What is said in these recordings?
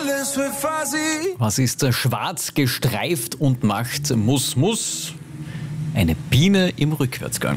Was ist schwarz gestreift und macht muss? Eine Biene im Rückwärtsgang.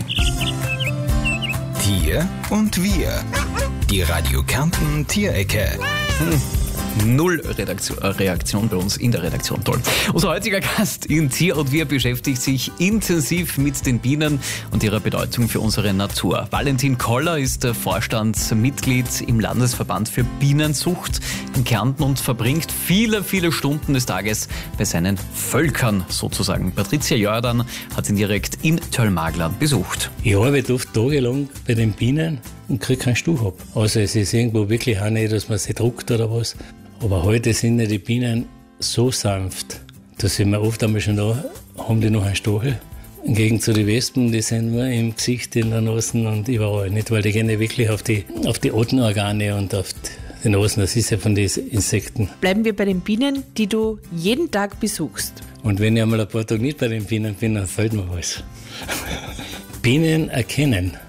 Tier und wir. Die Radio Kärnten Tierecke. Null Reaktion bei uns in der Redaktion. Toll. Unser heutiger Gast in Tier und wir beschäftigt sich intensiv mit den Bienen und ihrer Bedeutung für unsere Natur. Valentin Koller ist Vorstandsmitglied im Landesverband für Bienenzucht in Kärnten und verbringt viele, viele Stunden des Tages bei seinen Völkern sozusagen. Patricia Jordan hat ihn direkt in Tölmaglern besucht. Ich arbeite oft tagelang bei den Bienen und kriege keinen Stuhl ab. Also es ist irgendwo wirklich auch nicht, dass man sie druckt oder was. Aber heute sind ja die Bienen so sanft, da sind wir oft einmal schon da, haben die noch einen Stachel. Im Gegensatz zu den Wespen, die sind nur im Gesicht, in der Nase und überall. Nicht, weil die gehen ja wirklich auf die Atemorgane und auf die Nase. Das ist ja von den Insekten. Bleiben wir bei den Bienen, die du jeden Tag besuchst. Und wenn ich einmal ein paar Tage nicht bei den Bienen bin, dann fällt mir was. Bienen erkennen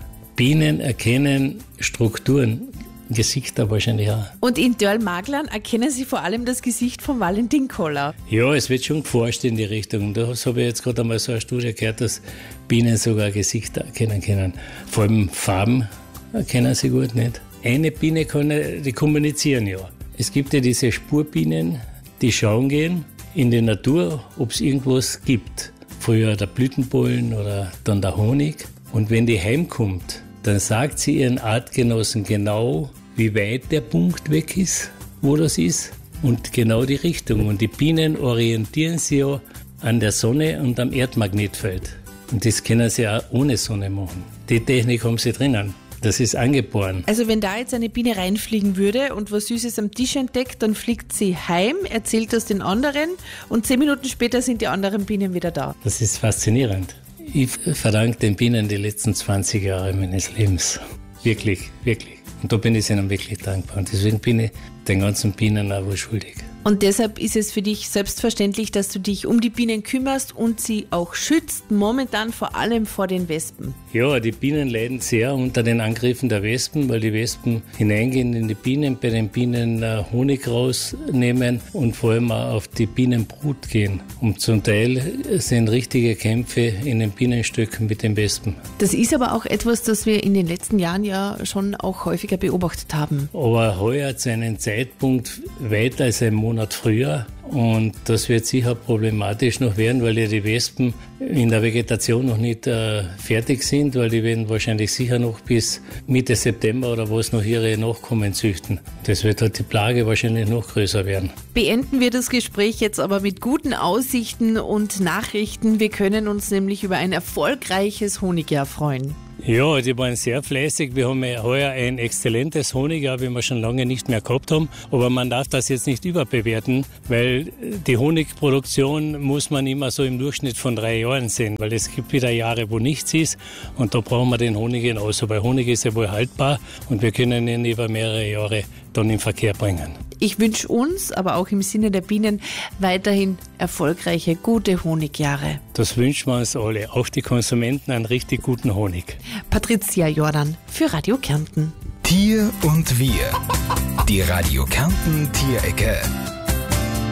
Strukturen, Gesichter wahrscheinlich auch. Und in Tölmaglern erkennen Sie vor allem das Gesicht von Valentin Koller. Ja, es wird schon geforscht in die Richtung. Da habe ich jetzt gerade einmal so eine Studie gehört, dass Bienen sogar Gesichter erkennen können. Vor allem Farben erkennen sie gut nicht. Eine Biene die kommunizieren ja. Es gibt ja diese Spurbienen, die schauen gehen in die Natur, ob es irgendwas gibt. Früher der Blütenpollen oder dann der Honig. Und wenn die heimkommt, dann sagt sie ihren Artgenossen genau, wie weit der Punkt weg ist, wo das ist und genau die Richtung. Und die Bienen orientieren sich ja an der Sonne und am Erdmagnetfeld. Und das können sie auch ohne Sonne machen. Die Technik haben sie drinnen. Das ist angeboren. Also wenn da jetzt eine Biene reinfliegen würde und was Süßes am Tisch entdeckt, dann fliegt sie heim, erzählt das den anderen und 10 Minuten später sind die anderen Bienen wieder da. Das ist faszinierend. Ich verdanke den Bienen die letzten 20 Jahre meines Lebens. Wirklich, wirklich. Und da bin ich ihnen wirklich dankbar. Und deswegen bin ich den ganzen Bienen auch wohl schuldig. Und deshalb ist es für dich selbstverständlich, dass du dich um die Bienen kümmerst und sie auch schützt, momentan vor allem vor den Wespen. Ja, die Bienen leiden sehr unter den Angriffen der Wespen, weil die Wespen hineingehen in die Bienen, bei den Bienen Honig rausnehmen und vor allem auch auf die Bienenbrut gehen. Und zum Teil sind richtige Kämpfe in den Bienenstöcken mit den Wespen. Das ist aber auch etwas, das wir in den letzten Jahren ja schon auch häufiger beobachtet haben. Aber heuer zu einem Zeitpunkt weiter als ein Monat früher. Und das wird sicher problematisch noch werden, weil ja die Wespen in der Vegetation noch nicht fertig sind, weil die werden wahrscheinlich sicher noch bis Mitte September oder was noch ihre Nachkommen züchten. Das wird halt die Plage wahrscheinlich noch größer werden. Beenden wir das Gespräch jetzt aber mit guten Aussichten und Nachrichten. Wir können uns nämlich über ein erfolgreiches Honigjahr freuen. Ja, die waren sehr fleißig. Wir haben ja heuer ein exzellentes Honigjahr, wie wir schon lange nicht mehr gehabt haben. Aber man darf das jetzt nicht überbewerten, weil die Honigproduktion muss man immer so im Durchschnitt von 3 Jahren sehen, weil es gibt wieder Jahre, wo nichts ist und da brauchen wir den Honig genauso, weil Honig ist ja wohl haltbar und wir können ihn über mehrere Jahre dann in Verkehr bringen. Ich wünsche uns, aber auch im Sinne der Bienen, weiterhin erfolgreiche, gute Honigjahre. Das wünschen wir uns alle, auch die Konsumenten, einen richtig guten Honig. Patricia Jordan für Radio Kärnten. Tier und wir. Die Radio Kärnten Tierecke.